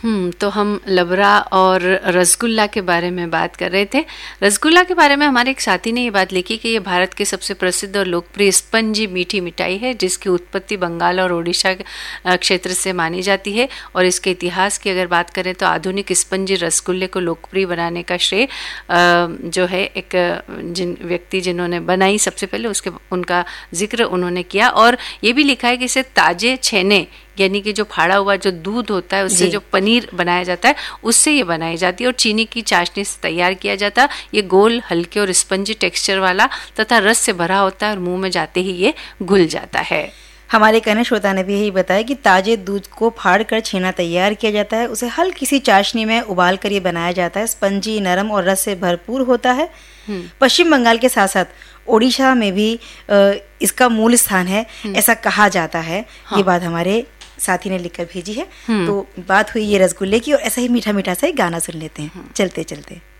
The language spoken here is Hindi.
तो हम लबरा और रसगुल्ला के बारे में बात कर रहे थे। रसगुल्ला के बारे में हमारे एक साथी ने ये बात लिखी कि ये भारत की सबसे प्रसिद्ध और लोकप्रिय स्पंजी मीठी मिठाई है, जिसकी उत्पत्ति बंगाल और ओडिशा क्षेत्र से मानी जाती है। और इसके इतिहास की अगर बात करें तो आधुनिक स्पंजी रसगुल्ले को लोकप्रिय बनाने का श्रेय जो है एक व्यक्ति जिन्होंने बनाई सबसे पहले उनका जिक्र उन्होंने किया। और ये भी लिखा है कि इसे ताजे छेने यानी कि जो फाड़ा हुआ जो दूध होता है उससे जो पनीर बनाया जाता है उससे ये बनाई जाती है, और चीनी की चाशनी से तैयार किया जाता है। ये गोल, हल्के और स्पंजी टेक्सचर वाला तथा रस से भरा होता है और मुंह में जाते ही ये घुल जाता है। हमारे कहने श्रोता ने भी यही बताया कि ताजे दूध को फाड़ कर छेना तैयार किया जाता है, उसे हल्की सी चाशनी में उबाल कर ये बनाया जाता है। स्पंजी, नरम और रस से भरपूर होता है। पश्चिम बंगाल के साथ साथ ओडिशा में भी इसका मूल स्थान है, ऐसा कहा जाता है। ये बात हमारे साथी ने लिखकर भेजी है। तो बात हुई ये रसगुल्ले की, और ऐसा ही मीठा मीठा सा एक गाना सुन लेते हैं चलते चलते।